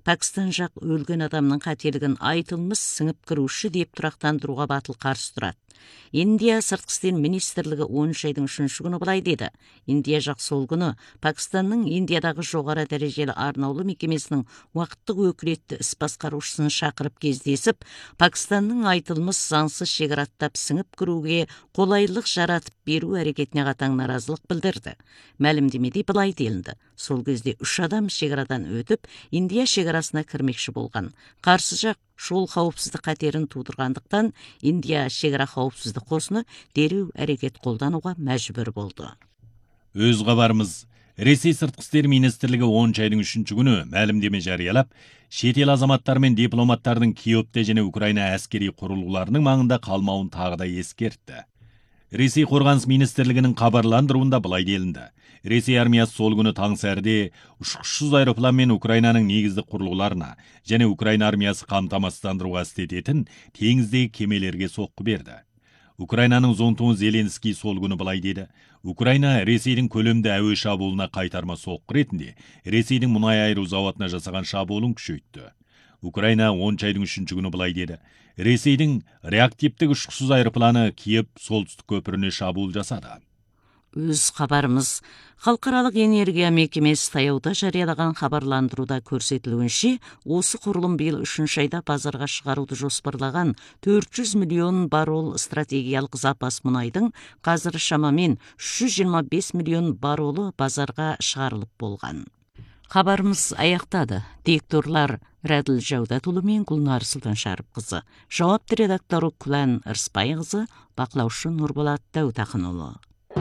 Пәкістан жақ өлген адамның қателігін айтылмыс сіңіп кіруші деп тұрақтандыруға батыл қарсы тұрады. Индия сыртқы істер министрлігі 10 айдың 3 күні былай деді. Индия жақ сол күні Пәкістанның Индиядағы жоғары дәрежелі арнаулы мекемесінің уақыттық өкілетті іс басқарушысын шақырып кездесіп, Пәкістанның айтылмыс заңсыз шекараттап сіңіп кіруге қолайлық жаратып беру әрекетіне қатаң наразылық білдірді. Мәлімдемеде былай делінді. Сол кезде 3 адам шекарадан өтіп, Индия шекарасына кірмекші болған. Қарсы жақ жол қауіпсіздік қатерін тудырғандықтан, Индия шекара қауіпсіздік қосыны дереу әрекет қолдануға мәжбүр болды. Өз хабарымыз. Ресей сыртқы істер министрлігі 10 айдың 3 күні мәлімдеме жариялап, шетел азаматтары мен дипломаттардың Киевте және Украина әскери құрылғыларының маңында қалмауын тағы да ескертті. Ресей қорғаныс министрлігінің хабарландыруында былай делінді. Ресей армиясы сол күні таң сәріде ұшқышсыз аэропланмен Украинаның негізді құрылғыларына және Украина армиясы қамтамасыздандыруға істететін теңіздегі кемелерге соққы берді. Украинаның зонтуы Зеленский сол күні былай деді. Украина Ресейдің көлемді әуе шабуылына қайтарма соққы ретінде Ресейдің мұнай айыру зауытына жасаған шабуылын күшейтті. Украина 10 айдың 3 күні былай деді. Ресейдің реактивтік ұшқышсыз аэропланы Киев солтүстік көпіріне шабуыл жасады. Өз хабарымыз. Халықаралық энергия мекемесі таяуда жариялаған хабарландыруда көрсетілуінше, осы құрылым биыл 3 айда базарға шығаруды жоспарлаған 400 миллион баррел стратегиялық запас мұнайдың қазір шамамен 325 миллион баррелі базарға шығарылып болған. Хабарымыз аяқтады. Дикторлар Рәділ Жаудатұлы мен Гүлнар Сұлтаншарыпқызы. Жауапты редакторы Күлән Ырысбайқызы, бақылаушы Нұрболат Дәутақынұлы.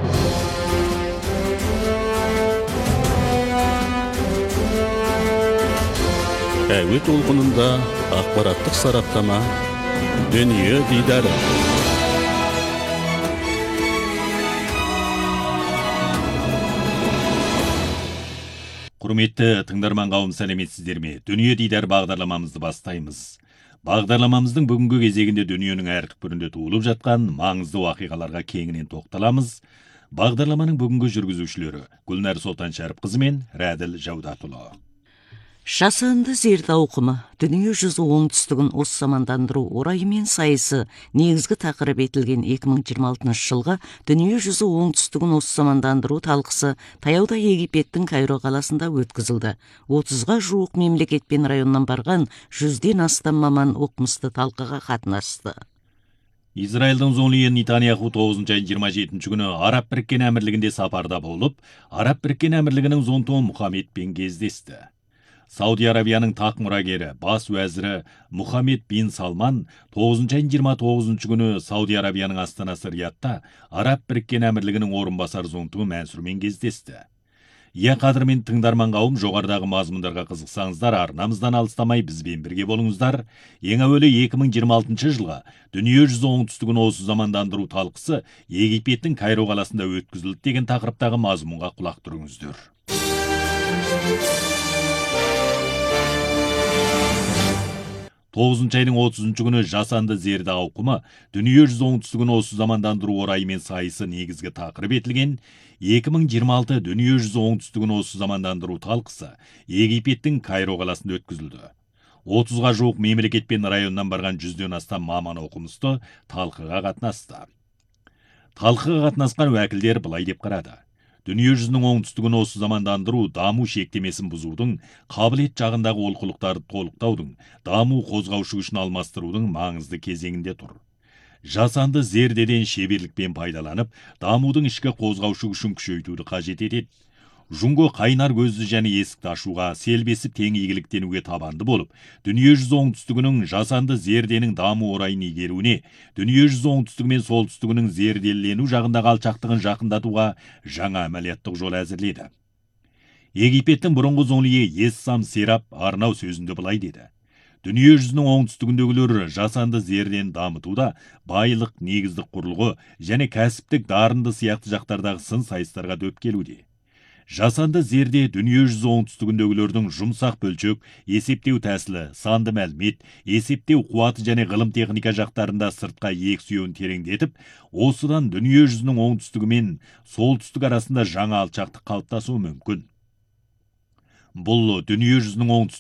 Әуе толқынында ақпараттық сараптама, дүние дидары. Құрметті тыңдарман қауым, сәлеметсіздер ме? Дүние дидар бағдарламамызды бастаймыз. Бағдарламамыздың бүгінгі кезегінде дүниенің әр түкпірінде туылып жатқан маңызды уақиғаларға кеңінен тоқталамыз. Бағдарламаның бүгінгі жүргізушілері Гүлнар Сұлтаншарыпқызы мен Рәділ Жаудатұлы. Жасанды зерде ауқымы, дүние жүзі оңтүстігін осы замандандыру орайымен сайысы негізгі тақырып етілген 2026 жылға дүние жүзі оңтүстігін осы замандандыру талқысы таяуда Египеттің Кайро қаласында өткізілді. 30-ға жуық мемлекет пен районнан барған 100-ден астам маман оқымысты талқыға қатынасты. Израильдің зоңлиен Нетаньяху 9 айдың 27 күні Араб біріккен әмірлігінде сапарда болып, Араб біріккен әмірлігінің зонтуы Мұхаммедпен кездесті. Сауди Арабияның тақ мұрагері, бас уәзірі Мұхаммед бин Салман 9 айдың 29 күні Сауди Арабияның астанасы Риядта Араб біріккен әмірлігінің орынбасар зонтуы Мәнсүрмен кездесті. Иә, қадірмен тыңдарман қауым, жоғарыдағы мазмұндарға қызықсаңыздар, арнамыздан алыстамай бізбен бірге болыңыздар. Ең әуелі 2026 жылға дүние жүзі оңтүстігін осы замандандыру талқысы Египеттің Кайро қаласында өткізілді деген тақырыптағы мазмұнға құлақ түріңіздер. 9 айдың 30 күні жасанды зерде ауқымы дүние жүзі оңтүстігін осы замандандыру орайымен сайысы негізгі тақырып етілген 2026 дүние жүзі оңтүстігін осы замандандыру талқысы Египеттің Кайро қаласында өткізілді. 30-ға жуық мемлекет пен районнан барған 100-ден астам маман оқымысты талқыға қатынасты. Талқыға қатынасқан уәкілдер былай деп қарады. Дүние жүзінің оңтүстігін осы замандандыру даму шектемесін бұзудың, қабілет жағындағы олқылықтарды толықтаудың, даму қозғаушы күшін алмастырудың маңызды кезеңінде тұр. Жасанды зердеден шеберлікпен пайдаланып, дамудың ішкі қозғаушы күшін күшейтуді қажет етеді. Жұңго қайнар көзді және есікті ашуға, селбесіп тең игіліктенуге табанды болып, дүние жүзі оңтүстігінің жасанды зерденің даму орайын игеруіне, дүние жүзі оңтүстігі мен солтүстігінің зерделену жағындағы алшақтығын жақындатуға жаңа әмәлияттық жол әзірледі. Египеттің бұрынғы зоңлиі Ессам Серап арнау сөзінде былай деді. Дүние жүзінің оңтүстігіндегілер жасанды зердені дамытуда байлық, негіздік құрылғы және кәсіптік дарынды сияқты жақтардағы сын сайыстарға дөп келуде. Жасанды зерде дүние жүзі оңтүстігіндегілердің жұмсақ бөлшек, есептеу тәсілі, санды мәлімет, есептеу қуаты және ғылым техника жақтарында сыртқа ек сүйеуін тереңдетіп, осыдан дүние жүзінің оңтүстігі мен солтүстік арасында жаңа алшақтық қалыптасуы мүмкін. Бұл дүние жүзінің оңтүстігі